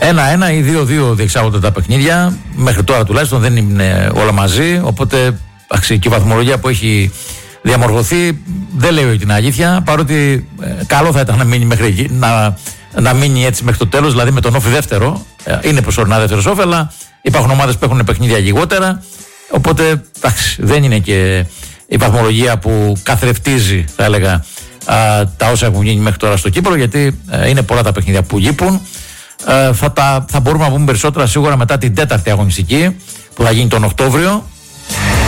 1-1 ή 2-2 διεξάγονται τα παιχνίδια. Μέχρι τώρα τουλάχιστον δεν είναι όλα μαζί. Οπότε και η βαθμολογία που έχει διαμορφωθεί δεν λέει την αλήθεια. Παρότι καλό θα ήταν να μείνει μέχρι εκεί, να μείνει έτσι μέχρι το τέλος, δηλαδή με τον Όφη δεύτερο. Είναι προσωρινά δεύτερος Όφη, αλλά υπάρχουν ομάδες που έχουν παιχνίδια λιγότερα. Οπότε δεν είναι και η βαθμολογία που καθρεφτίζει, θα έλεγα, τα όσα έχουν γίνει μέχρι τώρα στο Κύπρο, γιατί είναι πολλά τα παιχνίδια που λείπουν. Θα μπορούμε να πούμε περισσότερα σίγουρα μετά την τέταρτη αγωνιστική που θα γίνει τον Οκτώβριο.